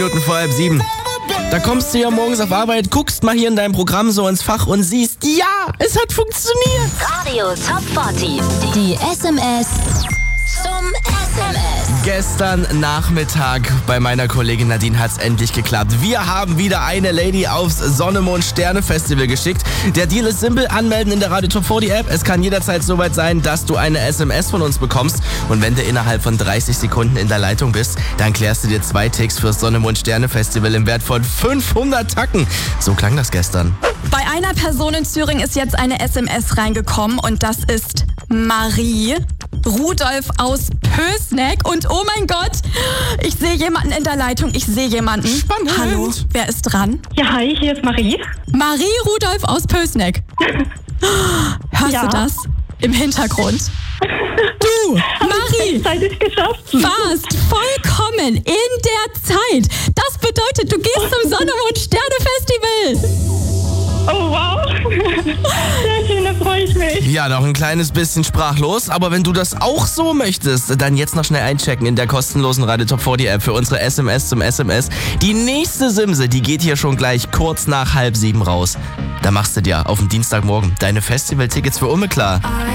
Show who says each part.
Speaker 1: Minuten vor 6:30. Da kommst du ja morgens auf Arbeit, guckst mal hier in deinem Programm so ins Fach und siehst, ja, es hat funktioniert.
Speaker 2: Radio Top 40. Die SMS zum SMS.
Speaker 1: Gestern Nachmittag bei meiner Kollegin Nadine hat's endlich geklappt. Wir haben wieder eine Lady aufs Sonne-Mond-Sterne-Festival geschickt. Der Deal ist simpel, anmelden in der Radio Top 40 App. Es kann jederzeit soweit sein, dass du eine SMS von uns bekommst. Und wenn du innerhalb von 30 Sekunden in der Leitung bist, dann klärst du dir 2 Ticks fürs Sonne-Mond-Sterne-Festival im Wert von 500 Tacken. So klang das gestern.
Speaker 3: Bei einer Person in Thüringen ist jetzt eine SMS reingekommen und das ist Marie Rudolf aus Pößneck. Und oh mein Gott, ich sehe jemanden in der Leitung.
Speaker 1: Spannend.
Speaker 3: Hallo, wer ist dran?
Speaker 4: Ja, hi, hier ist Marie.
Speaker 3: Marie Rudolf aus Pößneck. Hörst
Speaker 4: Ja.
Speaker 3: du das im Hintergrund? Du, Marie,
Speaker 4: Rechtzeitig geschafft.
Speaker 3: warst vollkommen in der Zeit. Das bedeutet, du gehst zum Sonne-Mond-Sterne-Festival.
Speaker 4: Oh, wow. Sehr schön, da freue ich mich.
Speaker 1: Ja, noch ein kleines bisschen sprachlos, aber wenn du das auch so möchtest, dann jetzt noch schnell einchecken in der kostenlosen Radio Top 40 App für unsere SMS zum SMS. Die nächste Simse, die geht hier schon gleich kurz nach 6:30 raus. Da machst du dir auf den Dienstagmorgen deine Festivaltickets für Umme klar.